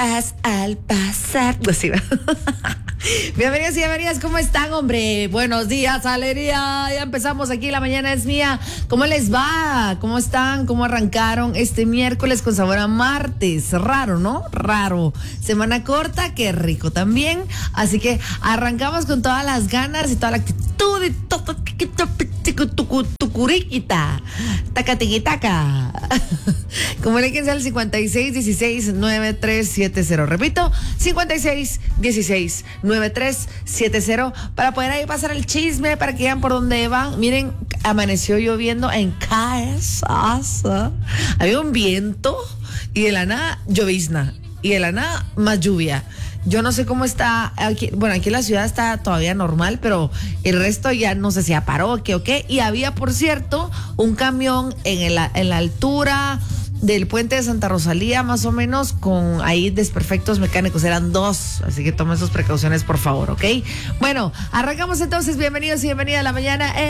días al pasar. Así va. Bienvenidos y bienvenidas, ¿cómo están, hombre? Buenos días, alegría. Ya empezamos aquí, la mañana es mía. ¿Cómo les va? ¿Cómo están? ¿Cómo arrancaron este miércoles con sabor a martes? Raro, ¿no? Raro. Semana corta, qué rico también. Así que arrancamos con todas las ganas y toda la actitud y todo tucuriquita. Tacatiquitaca. Comuníquense al 5616-9370. Repito, 5616-9370 para poder ahí pasar el chisme, para que vean por dónde van. Miren, amaneció lloviendo en Casa. Había un viento y de la nada llovizna y de la nada más lluvia. Yo no sé cómo está aquí. Bueno, aquí la ciudad está todavía normal, pero el resto ya no sé si paró o qué. Y había, por cierto, un camión en la altura del puente de Santa Rosalía, más o menos, con ahí desperfectos mecánicos. Eran 2, así que tomen sus precauciones, por favor, ¿ok? Bueno, arrancamos entonces. Bienvenidos y bienvenida a la mañana.